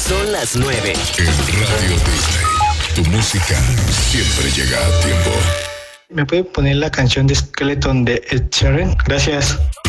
Son las 9. En Radio Disney, tu música siempre llega a tiempo. ¿Me puede poner la canción de Skeleton de Ed Sheeran? Gracias.